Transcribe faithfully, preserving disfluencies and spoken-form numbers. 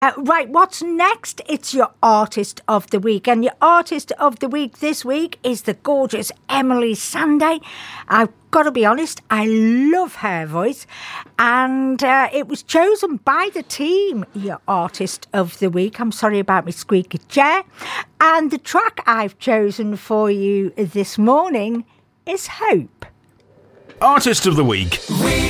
Uh, right, what's next? It's your Artist of the Week. And your Artist of the Week this week is the gorgeous Emily Sandé. I've got to be honest, I love her voice. And uh, it was chosen by the team, your Artist of the Week. I'm sorry about my squeaky chair. And the track I've chosen for you this morning is Hope. Artist of the Week.